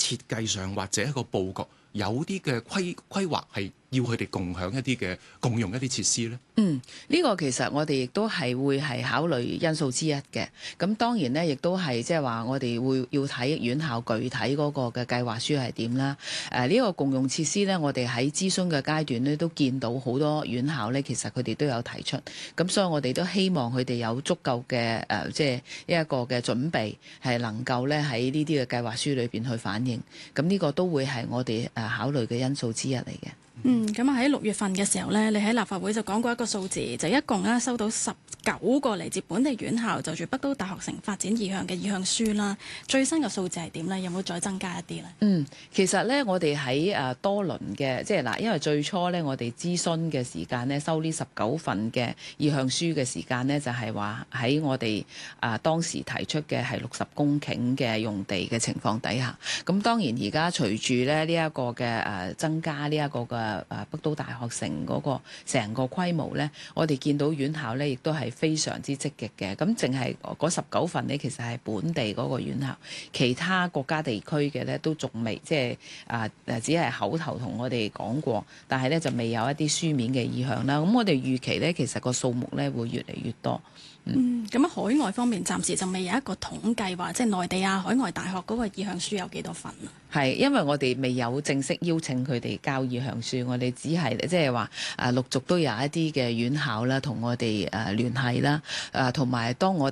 設計上或者一個佈局有啲嘅規劃係要佢哋共享一啲嘅共用一啲設施呢？ 呢個其實我哋亦都係會係考慮因素之一嘅。咁當然呢，亦都係即係話我哋會要睇院校具體嗰個嘅計劃書係點啦。呢個共用設施呢，我哋喺諮詢嘅階段呢，都見到好多院校呢，其實佢哋都有提出。咁所以我哋都希望佢哋有足夠嘅即係一個嘅準備，係能夠咧喺呢啲嘅計劃書裏邊去反映。咁呢個都會係我哋考慮嘅因素之一嚟嘅。 咁喺6月份嘅時候呢，你喺立法會就講過一個數字，就一共收到19個嚟自本地院校就住北都大學城發展意向嘅意向書啦。最新嘅數字係點呢？有冇再增加一啲呢？ 其實呢，我哋喺多輪嘅，即係嗱，因為最初呢，我哋諮詢嘅時間呢，收呢19份嘅意向書嘅時間呢，就係話喺我哋當時提出嘅係60公頃嘅用地嘅情況底下。咁當然而家隨住咧呢一個嘅增加呢一個嘅北都大學城嗰個成個規模呢，我哋見到院校呢亦都係非常之積極嘅。咁淨係嗰19份呢，其實係本地嗰個院校，其他國家地區嘅呢都仲未，即係只係口頭同我哋講過，但係呢就未有一啲書面嘅意向啦。咁我哋預期呢，其實個數目呢會越嚟越多。 咁海外方面暫時就未有一個統計話，即係內地啊、海外大學嗰個意向書有幾多份啊？ 係因為我哋未有正式邀請佢哋交意向書，我哋只係即係話陸續都有一啲嘅院校啦，同我哋聯繫啦，同埋當我